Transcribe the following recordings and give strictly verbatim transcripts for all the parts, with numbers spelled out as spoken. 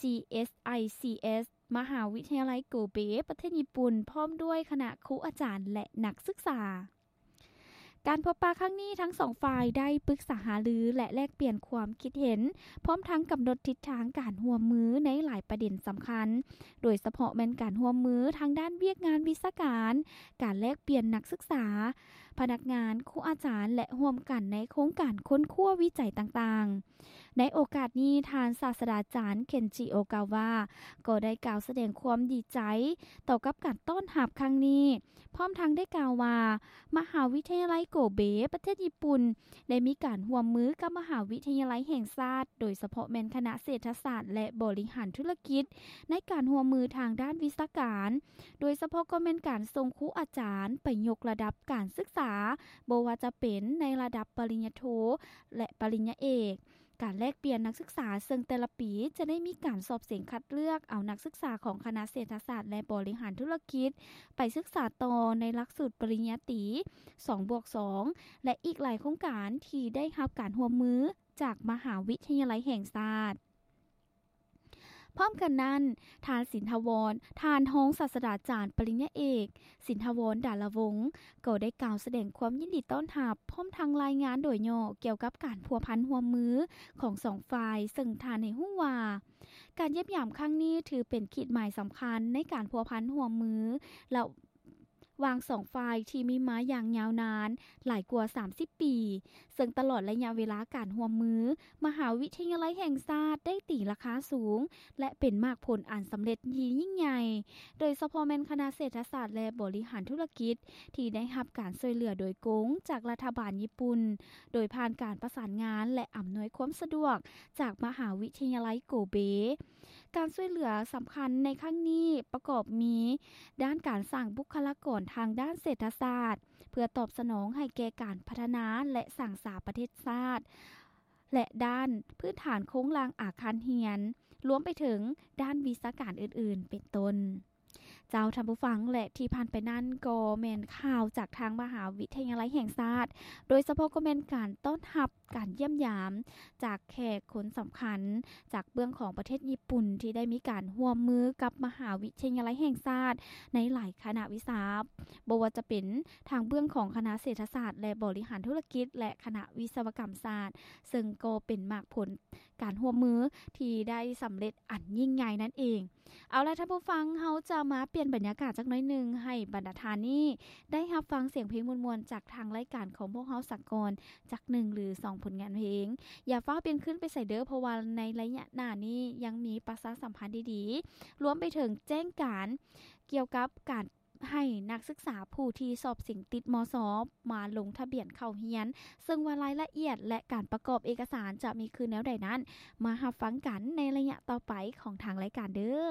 จี เอส ไอ ซี เอส มหาวิทยาลัยโกเบประเทศญี่ปุ่นพร้อมด้วยคณะครูอาจารย์และนักศึกษาการพบปะครั้งนี้ทั้งสองฝ่ายได้ปรึกษาหารือและแลกเปลี่ยนความคิดเห็นพร้อมทั้งกำหนดทิศทางการร่วมมือในหลายประเด็นสำคัญโดยเฉพาะแม่นการร่วมมือทางด้านเวียกงานวิชาการการแลกเปลี่ยนนักศึกษาพนักงานครูอาจารย์และร่วมกันในโครงการค้นคว้าวิจัยต่างๆในโอกาสนี้ทานศาสตราจารย์เคนจิโอกาวะก็ได้กล่าวแสดงความดีใจต่อกับการต้อนรับครั้งนี้พร้อมทั้งได้กล่าวว่ามหาวิทยาลัยโกเบประเทศญี่ปุ่นได้มีการร่วมมือกับมหาวิทยาลัยแห่งชาติโดยเฉพาะแม่นคณะเศรษฐศาสตร์และบริหารธุรกิจในการร่วมมือทางด้านวิชาการโดยเฉพาะก็แม่นการส่งครูอาจารย์ไปยกระดับการศึกษาบ่ว่าจะเป็นในระดับปริญญาโทและปริญญาเอกการแลกเปลี่ยนนักศึกษาซึ่งแต่ละปีจะได้มีการสอบเสียงคัดเลือกเอานักศึกษาของคณะเศรษฐศาสตร์และบริหารธุรกิจไปศึกษาต่อในหลักสูตรปริญญาตรี สองบวกสอง และอีกหลายโครงการที่ได้รับการร่วมมือจากมหาวิทยาลัยแห่งชาติพร้อมกันนั้นทานสินทวรทานห้องศาสตราจารย์ปริญญาเอกสินทวรดาลวงศ์ก็ได้กล่าวแสดงความยินดีต้อนรับพร้อมทั้งรายงานโดยย่อเกี่ยวกับการพัวพันร่วมมือของสองฝ่ายซึ่งทานในฮู้ว่าการเยี่ยมยามครั้งนี้ถือเป็นขีดหมายสำคัญในการพัวพันร่วมมือและวางสองฝ่ายที่มีมาอย่างยาวนานหลายกว่าสามสิบปีซึ่งตลอดระยะเวลาการร่วมมือมหาวิทยาลัยแห่งชาติได้ตีราคาสูงและเป็นมากผลอันสำเร็จยิ่งใหญ่โดยเฉพาะแม่นคณะเศรษฐศาสตร์และบริหารธุรกิจที่ได้รับการช่วยเหลือโดยกงจากรัฐบาลญี่ปุ่นโดยผ่านการประสานงานและอำนวยความสะดวกจากมหาวิทยาลัยโกเบการช่วยเหลือสำคัญในครั้งนี้ประกอบมีด้านการสร้างบุคลากรทางด้านเศรษฐศาสตร์เพื่อตอบสนองให้แก่การพัฒนาและสร้างสรรค์ประเทศชาติและด้านพื้นฐานโครงสร้างอาคารเรียนรวมไปถึงด้านวิชาการอื่นๆเป็นต้นเจ้าท่านผู้ฟังและที่ผ่านไปนั้นก็แม่นข่าวจากทางมหาวิทยาลัยแห่งชาติโดยเฉพาะก็แม่นการต้อนรับการเยี่ยมยามจากแขกคนสำคัญจากเบื้องของประเทศญี่ปุ่นที่ได้มีการร่วมมือกับมหาวิทยาลัยแห่งชาติในหลายคณะวิชาบ่ว่าจะเป็นทางเบื้องของคณะเศรษฐศาสตร์และบริหารธุรกิจและคณะวิศวกรรมศาสตร์ซึ่งก็เป็นมากผลการร่วมมือที่ได้สำเร็จอันยิ่งใหญ่นั่นเองเอาล่ะท่านผู้ฟังเฮาจะมาเปลี่ยนบรรยากาศจักหน่อยนึงให้บรรดาทานนี้ได้รับฟังเสียงเพลงม่วนๆจากทางรายการของพวกเฮาสักก่อนจักหนึ่งหรือสองผลงานเพลงอย่าฟ้าเปลี่ยนขึ้นไปใส่เด้อเพราะว่าในระยะหน้านี้ยังมีประชาสัมพันธ์ดีๆรวมไปถึงแจ้งการเกี่ยวกับการให้นักศึกษาผู้ที่สอบสิ่งติดมส.มาลงทะเบียนเข้าเรียนซึ่งว่ารายละเอียดและการประกอบเอกสารจะมีคือแนวใดนั้นมารับฟังกันในระยะต่อไปของทางรายการเด้อ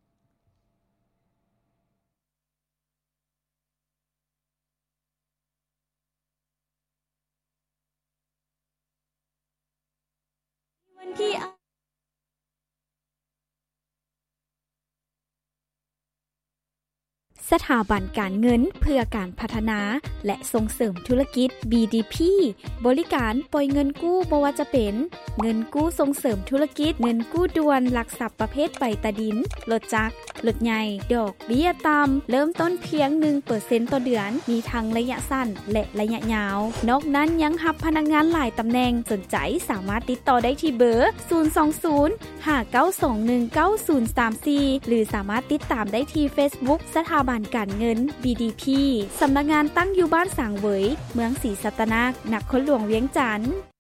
วันที่สถาบันการเงินเพื่อการพัฒนาและส่งเสริมธุรกิจ บี ดี พี บริการปล่อยเงินกู้บ่ว่าจะเป็นเงินกู้ส่งเสริมธุรกิจเงินกู้ด่วนหลักทรัพย์ประเภทใบตะดินรถจักรรถใหญ่ดอกเบี้ยต่ำเริ่มต้นเพียง หนึ่งเปอร์เซ็นต์ ต่อเดือนมีทั้งระยะสั้นและระยะยาวนอกนั้นยังรับพนักงานหลายตำแหน่งสนใจสามารถติดต่อได้ที่เบอร์ศูนย์ สอง ศูนย์ ห้า เก้า สอง หนึ่ง เก้า ศูนย์ สาม สี่หรือสามารถติดตามได้ที่ Facebook สถาบันการเงิน บี ดี พี สำนักงานตั้งอยู่บ้านสางเหวยเมืองศรีสัตนานครหลวงเวียงจันทน์